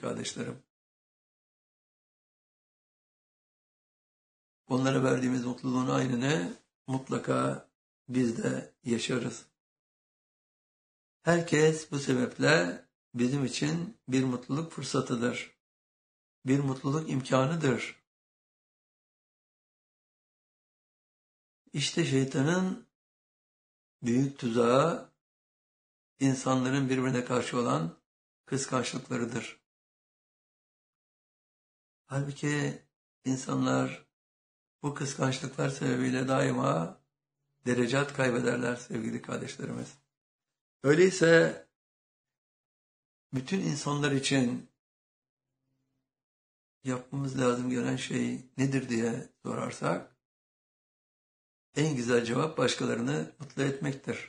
kardeşlerim. Onlara verdiğimiz mutluluğun aynını mutlaka biz de yaşarız. Herkes bu sebeple bizim için bir mutluluk fırsatıdır. Bir mutluluk imkanıdır. İşte şeytanın büyük tuzağı insanların birbirine karşı olan kıskançlıklarıdır. Halbuki insanlar bu kıskançlıklar sebebiyle daima derecat kaybederler sevgili kardeşlerimiz. Öyleyse bütün insanlar için yapmamız lazım gelen şey nedir diye sorarsak, en güzel cevap başkalarını mutlu etmektir.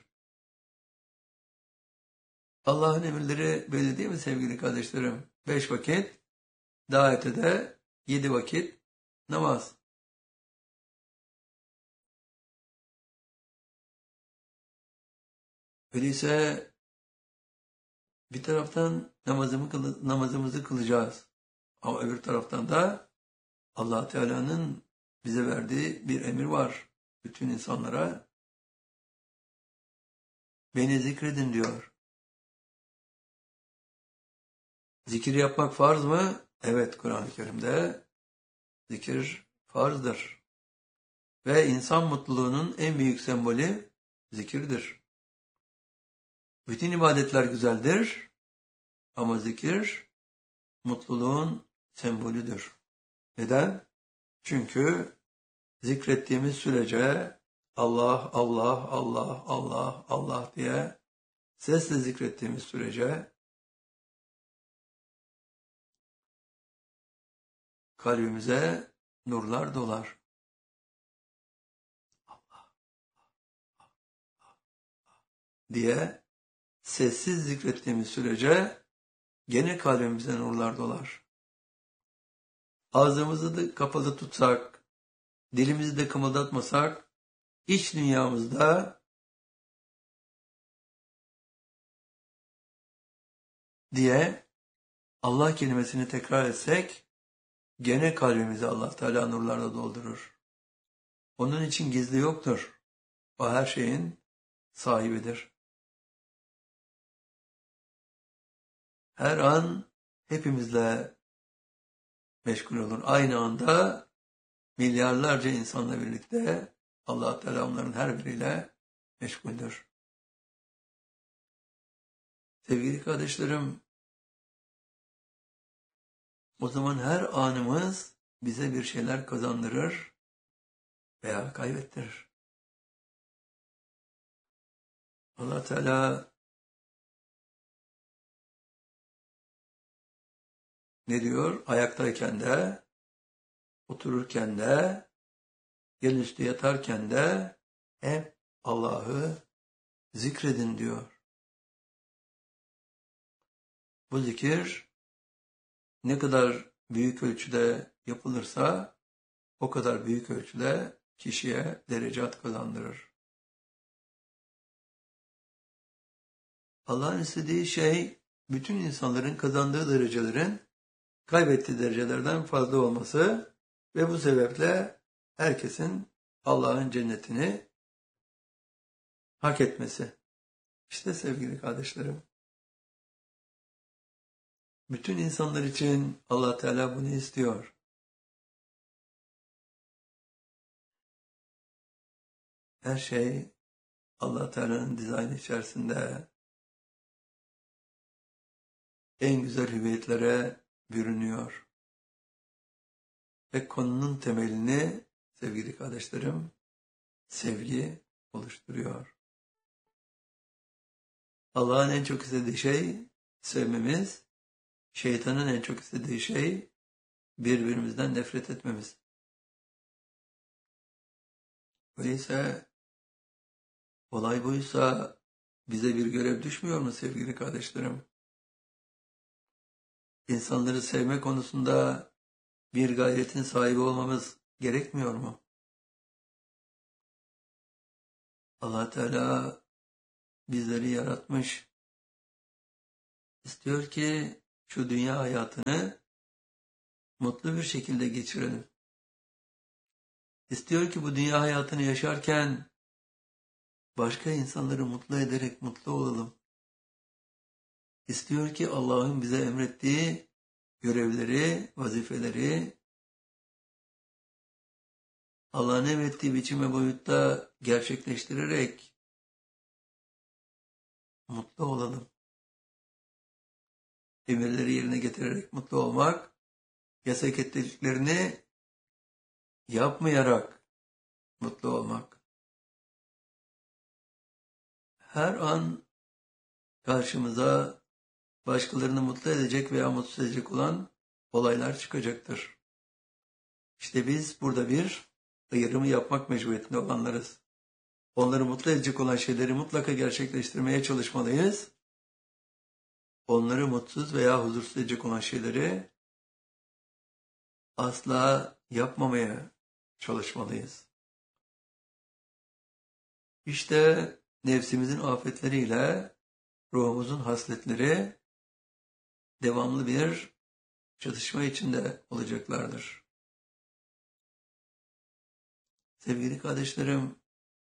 Allah'ın emirleri belli değil mi sevgili kardeşlerim? 5 vakit, daha öte de 7 vakit namaz. Öyleyse bir taraftan namazımızı kılacağız. Ama öbür taraftan da Allah Teala'nın bize verdiği bir emir var. Bütün insanlara beni zikredin diyor. Zikir yapmak farz mı? Evet, Kur'an-ı Kerim'de zikir farzdır. Ve insan mutluluğunun en büyük sembolü zikirdir. Bütün ibadetler güzeldir ama zikir mutluluğun sembolüdür. Neden? Çünkü zikrettiğimiz sürece Allah, Allah, Allah, Allah, Allah diye sesle zikrettiğimiz sürece kalbimize nurlar dolar. Allah diye sessiz zikrettiğimiz sürece gene kalbimize nurlar dolar. Ağzımızı da kapalı tutsak, dilimizi de kımıldatmasak, iç dünyamızda diye Allah kelimesini tekrar etsek, gene kalbimizi Allah Teala nurlarla doldurur. Onun için gizli yoktur. O her şeyin sahibidir. Her an hepimizle meşgul olur. Aynı anda milyarlarca insanla birlikte Allah Teala onların her biriyle meşguldür. Sevgili kardeşlerim, o zaman her anımız bize bir şeyler kazandırır veya kaybettirir. Allah Teala ne diyor? Ayaktayken de, otururken de, yel üstü yatarken de hep Allah'ı zikredin diyor. Bu zikir ne kadar büyük ölçüde yapılırsa o kadar büyük ölçüde kişiye derecat kazandırır. Allah'ın istediği şey bütün insanların kazandığı derecelerin kaybettiği derecelerden fazla olması ve bu sebeple herkesin Allah'ın cennetini hak etmesi. İşte sevgili kardeşlerim, bütün insanlar için Allah Teala bunu istiyor. Her şey Allah Teala'nın dizaynı içerisinde en güzel hüviyetlere bürünüyor. Ve konunun temelini sevgili kardeşlerim sevgi oluşturuyor. Allah'ın en çok istediği şey sevmemiz, şeytanın en çok istediği şey birbirimizden nefret etmemiz. Öyleyse olay buysa bize bir görev düşmüyor mu sevgili kardeşlerim? İnsanları sevme konusunda bir gayretin sahibi olmamız gerekmiyor mu? Allah Teala bizleri yaratmış. İstiyor ki şu dünya hayatını mutlu bir şekilde geçirelim. İstiyor ki bu dünya hayatını yaşarken başka insanları mutlu ederek mutlu olalım. İstiyor ki Allah'ın bize emrettiği görevleri, vazifeleri Allah'ın emrettiği biçim ve boyutta gerçekleştirerek mutlu olalım. Emirleri yerine getirerek mutlu olmak, yasak ettiklerini yapmayarak mutlu olmak. Her an karşımıza başkalarını mutlu edecek veya mutsuz edecek olan olaylar çıkacaktır. İşte biz burada bir ayrımı yapmak mecburiyetinde olanlarız. Onları mutlu edecek olan şeyleri mutlaka gerçekleştirmeye çalışmalıyız. Onları mutsuz veya huzursuz edecek olan şeyleri asla yapmamaya çalışmalıyız. İşte nefsimizin afetleriyle ruhumuzun hasletleri devamlı bir çatışma içinde olacaklardır. Sevgili kardeşlerim,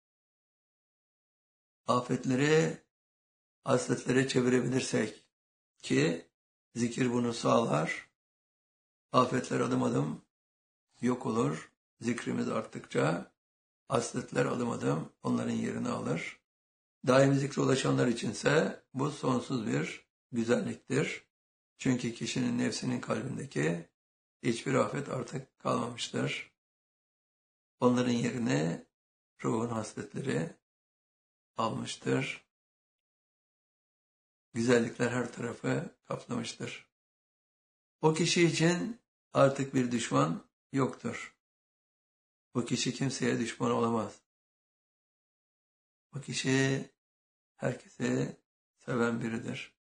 afetleri hasletlere çevirebilirsek ki zikir bunu sağlar, afetler adım adım yok olur, zikrimiz arttıkça hasletler adım adım onların yerini alır. Daimi zikre ulaşanlar içinse bu sonsuz bir güzelliktir. Çünkü kişinin nefsinin kalbindeki hiçbir afet artık kalmamıştır. Onların yerine ruhun hasletleri almıştır. Güzellikler her tarafı kaplamıştır. O kişi için artık bir düşman yoktur. O kişi kimseye düşman olamaz. O kişi herkese seven biridir.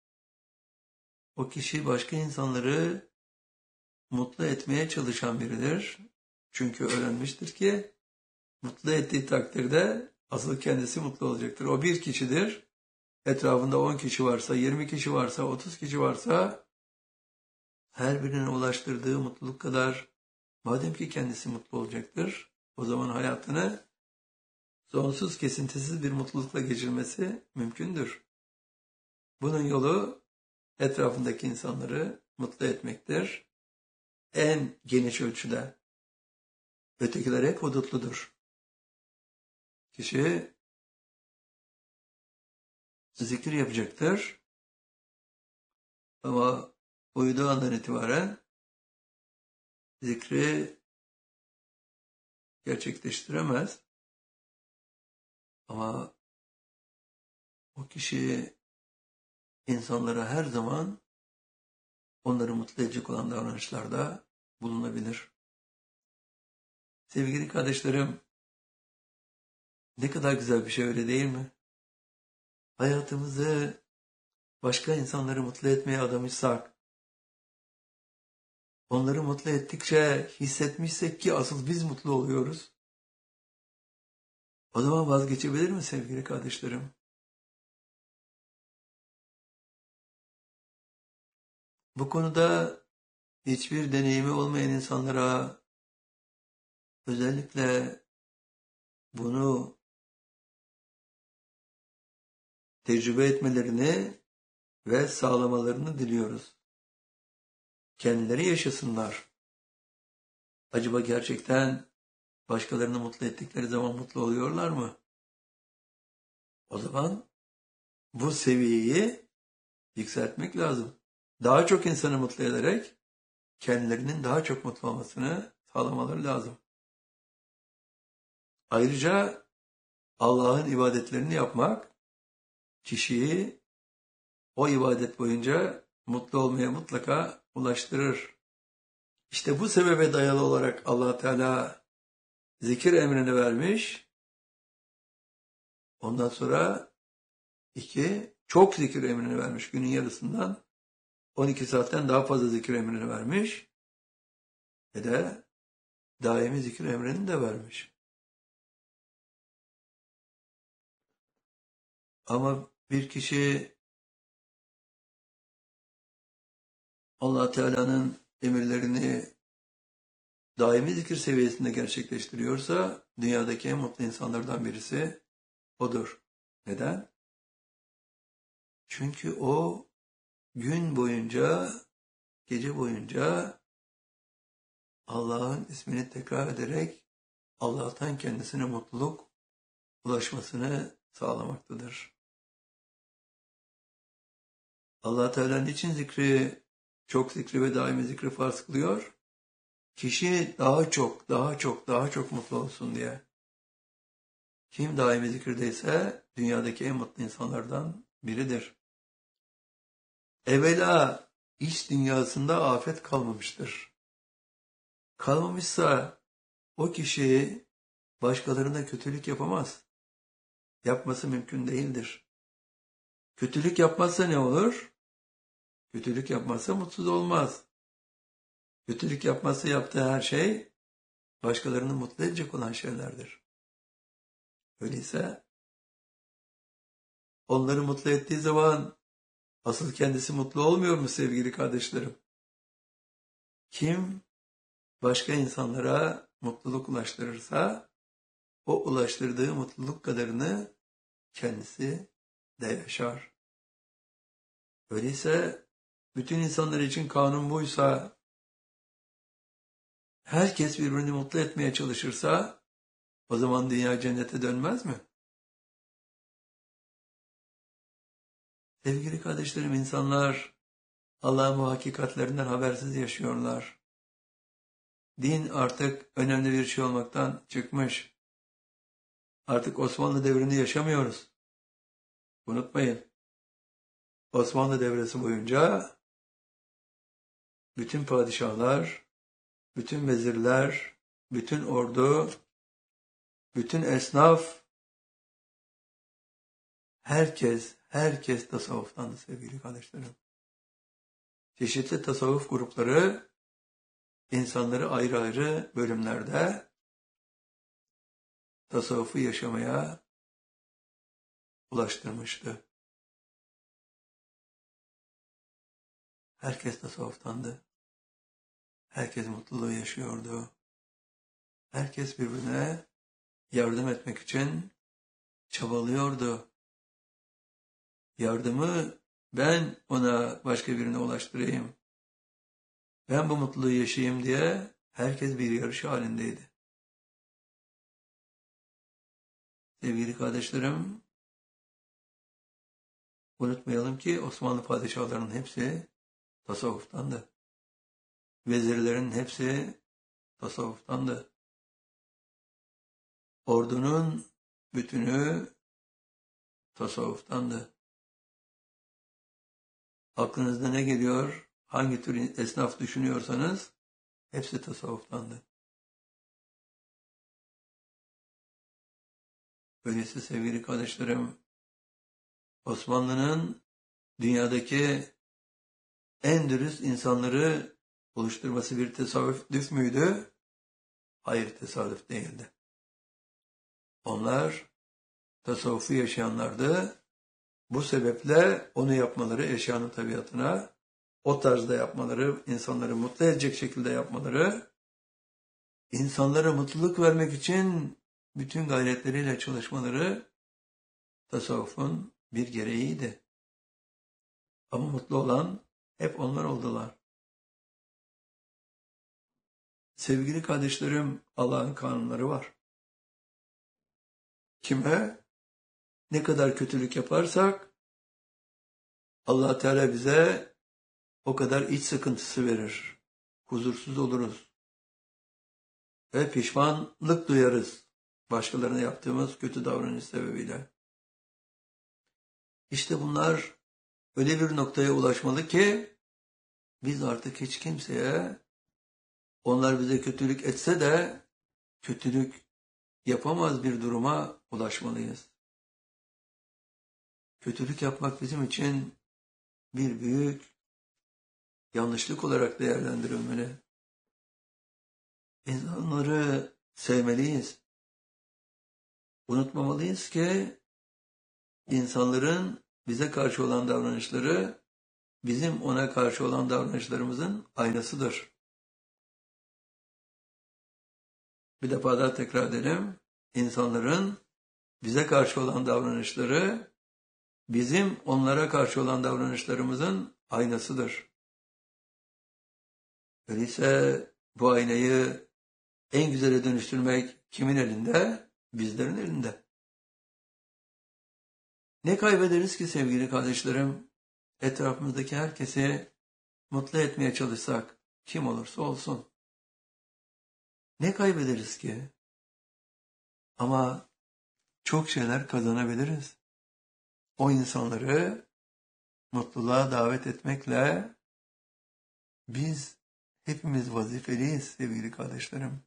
O kişi başka insanları mutlu etmeye çalışan biridir. Çünkü öğrenmiştir ki mutlu ettiği takdirde asıl kendisi mutlu olacaktır. O bir kişidir. Etrafında 10 kişi varsa, 20 kişi varsa, 30 kişi varsa her birine ulaştırdığı mutluluk kadar madem ki kendisi mutlu olacaktır, o zaman hayatını sonsuz kesintisiz bir mutlulukla geçirmesi mümkündür. Bunun yolu etrafındaki insanları mutlu etmektir. En geniş ölçüde. Ötekiler hep hudutludur. Kişi zikir yapacaktır ama uyuduğu andan itibaren zikri gerçekleştiremez. Ama o kişi insanlara her zaman onları mutlu edecek olan davranışlarda bulunabilir. Sevgili kardeşlerim, ne kadar güzel bir şey öyle değil mi? Hayatımızı başka insanları mutlu etmeye adamışsak, onları mutlu ettikçe hissetmişsek ki asıl biz mutlu oluyoruz. O zaman vazgeçebilir mi sevgili kardeşlerim? Bu konuda hiçbir deneyimi olmayan insanlara özellikle bunu tecrübe etmelerini ve sağlamalarını diliyoruz. Kendileri yaşasınlar. Acaba gerçekten başkalarını mutlu ettikleri zaman mutlu oluyorlar mı? O zaman bu seviyeyi yükseltmek lazım. Daha çok insanı mutlu ederek kendilerinin daha çok mutlu olmasını sağlamaları lazım. Ayrıca Allah'ın ibadetlerini yapmak kişiyi o ibadet boyunca mutlu olmaya mutlaka ulaştırır. İşte bu sebebe dayalı olarak Allah Teala zikir emrini vermiş. Ondan sonra çok zikir emrini vermiş. Günün yarısından 12 saatten daha fazla zikir emrini vermiş. Ve de daimi zikir emrini de vermiş. Ama bir kişi Allah Teala'nın emirlerini daimi zikir seviyesinde gerçekleştiriyorsa dünyadaki en mutlu insanlardan birisi odur. Neden? Çünkü o gün boyunca, gece boyunca Allah'ın ismini tekrar ederek Allah'tan kendisine mutluluk ulaşmasını sağlamaktadır. Allah Teala niçin zikri, çok zikri ve daimi zikri farz kılıyor? Kişi daha çok mutlu olsun diye. Kim daimi zikirdeyse dünyadaki en mutlu insanlardan biridir. Evvela iç dünyasında afet kalmamıştır. Kalmamışsa o kişi başkalarına kötülük yapamaz. Yapması mümkün değildir. Kötülük yapmazsa ne olur? Kötülük yapmazsa mutsuz olmaz. Kötülük yapmazsa yaptığı her şey başkalarını mutlu edecek olan şeylerdir. Öyleyse onları mutlu ettiği zaman asıl kendisi mutlu olmuyor mu sevgili kardeşlerim? Kim başka insanlara mutluluk ulaştırırsa o ulaştırdığı mutluluk kadarını kendisi de yaşar. Öyleyse bütün insanlar için kanun buysa, herkes birbirini mutlu etmeye çalışırsa o zaman dünya cennete dönmez mi? Sevgili kardeşlerim, insanlar Allah'ın bu hakikatlerinden habersiz yaşıyorlar. Din artık önemli bir şey olmaktan çıkmış. Artık Osmanlı devrini yaşamıyoruz. Unutmayın. Osmanlı devresi boyunca bütün padişahlar, bütün vezirler, bütün ordu, bütün esnaf, herkes tasavvuftandı sevgili kardeşlerim. Çeşitli tasavvuf grupları insanları ayrı ayrı bölümlerde tasavvufu yaşamaya ulaştırmıştı. Herkes tasavvuftandı. Herkes mutluluğu yaşıyordu. Herkes birbirine yardım etmek için çabalıyordu. Yardımı ben ona başka birine ulaştırayım. Ben bu mutluluğu yaşayayım diye herkes bir yarış halindeydi. Sevgili kardeşlerim, unutmayalım ki Osmanlı padişahlarının hepsi tasavvuftandı. Vezirlerin hepsi tasavvuftandı. Ordunun bütünü tasavvuftandı. Aklınızda ne geliyor? Hangi tür esnaf düşünüyorsanız hepsi tasavvuftandı. Öyleyse sevgili kardeşlerim, Osmanlı'nın dünyadaki en dürüst insanları oluşturması bir tesadüf müydü? Hayır, tesadüf değildi. Onlar tasavvufu yaşayanlardı. Bu sebeple onu yapmaları, eşyanın tabiatına, o tarzda yapmaları, insanları mutlu edecek şekilde yapmaları, insanlara mutluluk vermek için bütün gayretleriyle çalışmaları tasavvufun bir gereğiydi. Ama mutlu olan hep onlar oldular. Sevgili kardeşlerim, Allah'ın kanunları var. Kime ne kadar kötülük yaparsak Allah Teala bize o kadar iç sıkıntısı verir. Huzursuz oluruz. Ve pişmanlık duyarız başkalarına yaptığımız kötü davranış sebebiyle. İşte bunlar öyle bir noktaya ulaşmalı ki biz artık hiç kimseye, onlar bize kötülük etse de kötülük yapamaz bir duruma ulaşmalıyız. Kötülük yapmak bizim için bir büyük yanlışlık olarak değerlendirilmeli. İnsanları sevmeliyiz. Unutmamalıyız ki insanların bize karşı olan davranışları bizim ona karşı olan davranışlarımızın aynasıdır. Bir defa daha tekrar edelim. İnsanların bize karşı olan davranışları bizim onlara karşı olan davranışlarımızın aynasıdır. Öyleyse bu aynayı en güzele dönüştürmek kimin elinde? Bizlerin elinde. Ne kaybederiz ki sevgili kardeşlerim? Etrafımızdaki herkesi mutlu etmeye çalışsak, kim olursa olsun. Ne kaybederiz ki? Ama çok şeyler kazanabiliriz. O insanları mutluluğa davet etmekle biz hepimiz vazifeliyiz sevgili kardeşlerim.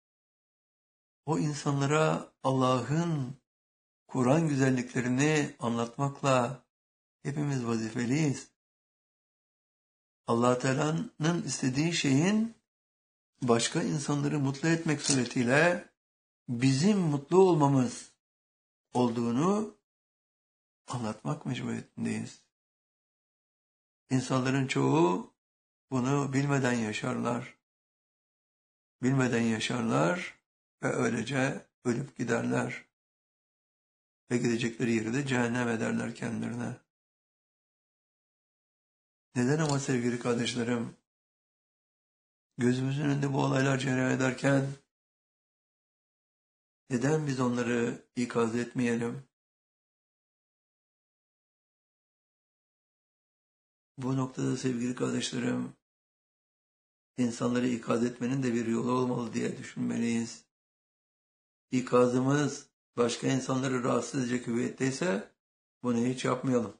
O insanlara Allah'ın Kur'an güzelliklerini anlatmakla hepimiz vazifeliyiz. Allah Teala'nın istediği şeyin başka insanları mutlu etmek suretiyle bizim mutlu olmamız olduğunu anlatmak mecburiyetindeyiz. İnsanların çoğu bunu bilmeden yaşarlar. Bilmeden yaşarlar ve öylece ölüp giderler. Ve gidecekleri yeri de cehennem ederler kendilerine. Neden ama sevgili kardeşlerim? Gözümüzün önünde bu olaylar cereyan ederken neden biz onları ikaz etmeyelim? Bu noktada sevgili kardeşlerim, insanları ikaz etmenin de bir yolu olmalı diye düşünmeliyiz. İkazımız başka insanları rahatsız edecek hüviyetteyse bunu hiç yapmayalım.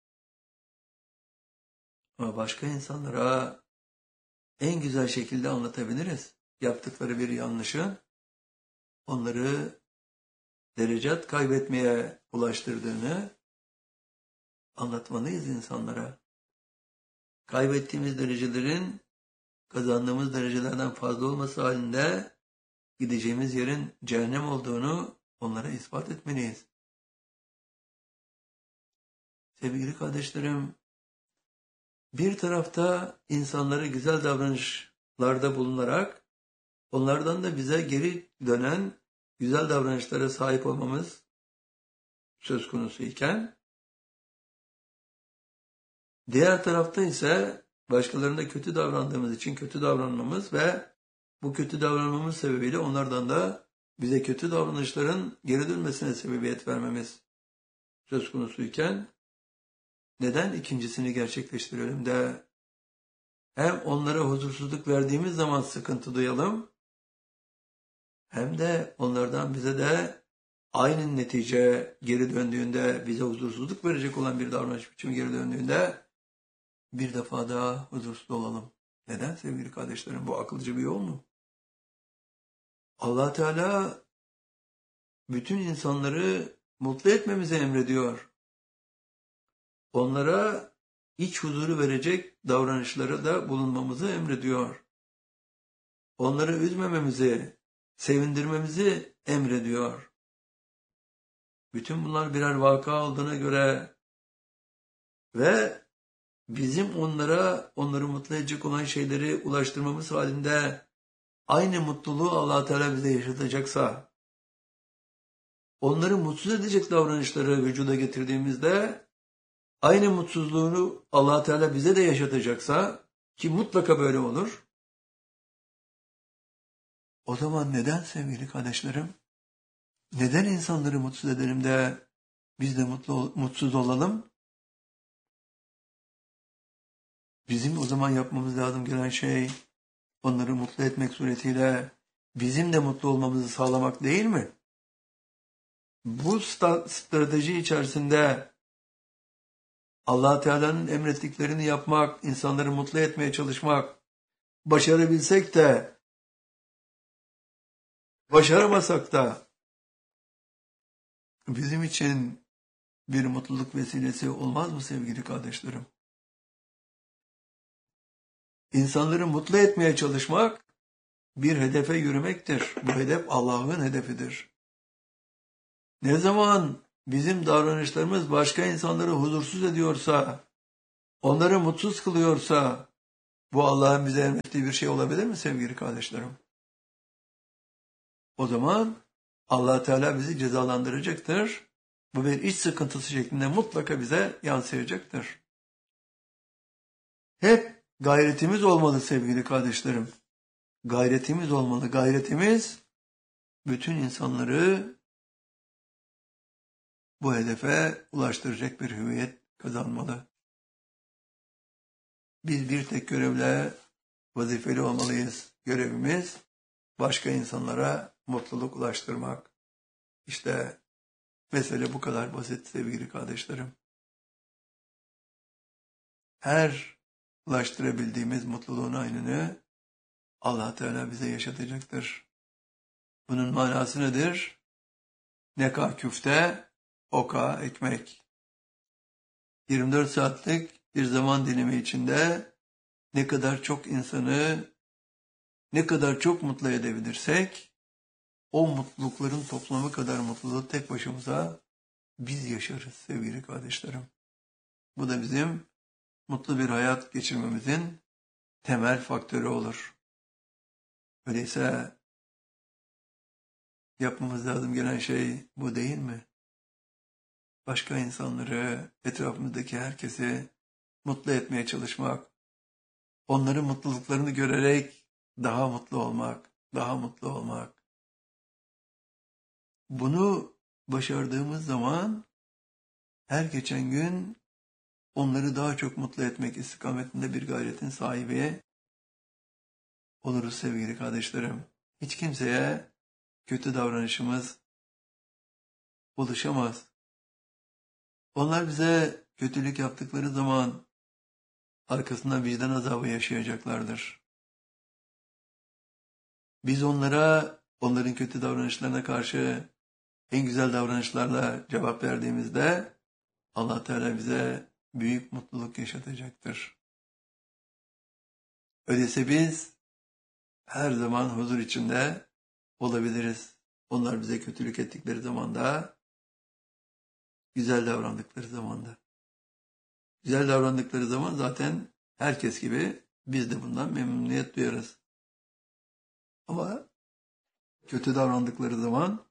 Ama başka insanlara en güzel şekilde anlatabiliriz. Yaptıkları bir yanlışı onları derecat kaybetmeye ulaştırdığını anlatmalıyız insanlara. Kaybettiğimiz derecelerin kazandığımız derecelerden fazla olması halinde gideceğimiz yerin cehennem olduğunu onlara ispat etmeliyiz. Sevgili kardeşlerim, bir tarafta insanlara güzel davranışlarda bulunarak onlardan da bize geri dönen güzel davranışlara sahip olmamız söz konusu iken, diğer tarafta ise başkalarına kötü davrandığımız için kötü davranmamız ve bu kötü davranmamız sebebiyle onlardan da bize kötü davranışların geri dönmesine sebebiyet vermemiz söz konusuyken, neden ikincisini gerçekleştirelim de hem onlara huzursuzluk verdiğimiz zaman sıkıntı duyalım, hem de onlardan bize de aynı netice geri döndüğünde, bize huzursuzluk verecek olan bir davranış biçimi geri döndüğünde bir defa daha huzursuz olalım. Neden sevgili kardeşlerim? Bu akılcı bir yol mu? Allah Teala bütün insanları mutlu etmemizi emrediyor. Onlara iç huzuru verecek davranışlara da bulunmamızı emrediyor. Onları üzmememizi, sevindirmemizi emrediyor. Bütün bunlar birer vaka olduğuna göre ve bizim onları mutlu edecek olan şeyleri ulaştırmamız halinde aynı mutluluğu Allah Teala bize yaşatacaksa, onları mutsuz edecek davranışları vücuda getirdiğimizde aynı mutsuzluğunu Allah Teala bize de yaşatacaksa, ki mutlaka böyle olur, o zaman neden sevgili kardeşlerim? Neden insanları mutsuz edelim de biz de mutsuz olalım? Bizim o zaman yapmamız lazım gelen şey, onları mutlu etmek suretiyle bizim de mutlu olmamızı sağlamak değil mi? Bu strateji içerisinde Allah Teala'nın emrettiklerini yapmak, insanları mutlu etmeye çalışmak, başarabilsek de, başaramasak da bizim için bir mutluluk vesilesi olmaz mı sevgili kardeşlerim? İnsanları mutlu etmeye çalışmak bir hedefe yürümektir. Bu hedef Allah'ın hedefidir. Ne zaman bizim davranışlarımız başka insanları huzursuz ediyorsa, onları mutsuz kılıyorsa bu Allah'ın bize emrettiği bir şey olabilir mi sevgili kardeşlerim? O zaman Allah Teala bizi cezalandıracaktır. Bu bir iç sıkıntısı şeklinde mutlaka bize yansıyacaktır. Hep gayretimiz olmalı sevgili kardeşlerim. Gayretimiz olmalı. Gayretimiz bütün insanları bu hedefe ulaştıracak bir hüviyet kazanmalı. Biz bir tek görevle vazifeli olmalıyız. Görevimiz başka insanlara mutluluk ulaştırmak. İşte mesele bu kadar basit sevgili kardeşlerim. Her ulaştırabildiğimiz mutluluğun aynını Allah Teala bize yaşatacaktır. Bunun manası nedir? Neka küfte, oka ekmek. 24 saatlik bir zaman dilimi içinde ne kadar çok insanı, ne kadar çok mutlu edebilirsek, o mutlulukların toplamı kadar mutluluğu tek başımıza biz yaşarız sevgili kardeşlerim. Bu da bizim mutlu bir hayat geçirmemizin temel faktörü olur. Öyleyse yapmamız lazım gelen şey bu değil mi? Başka insanları, etrafımızdaki herkesi mutlu etmeye çalışmak, onların mutluluklarını görerek daha mutlu olmak, daha mutlu olmak. Bunu başardığımız zaman her geçen gün onları daha çok mutlu etmek istikametinde bir gayretin sahibi oluruz sevgili kardeşlerim. Hiç kimseye kötü davranışımız oluşamaz. Onlar bize kötülük yaptıkları zaman arkasında vicdan azabı yaşayacaklardır. Biz onlara, onların kötü davranışlarına karşı en güzel davranışlarla cevap verdiğimizde Allah Teala bize büyük mutluluk yaşatacaktır. Öyleyse biz her zaman huzur içinde olabiliriz. Onlar bize kötülük ettikleri zaman da, güzel davrandıkları zaman da. Güzel davrandıkları zaman zaten herkes gibi biz de bundan memnuniyet duyarız. Ama kötü davrandıkları zaman